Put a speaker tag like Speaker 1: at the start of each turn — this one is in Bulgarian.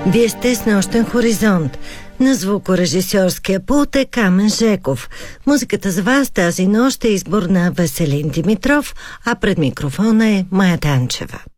Speaker 1: Вие сте с Нощен хоризонт. На звукорежисьорския пулт е Камен Жеков. Музиката за вас тази нощ е избор на Веселин Димитров, а пред микрофона е Мая Танчева.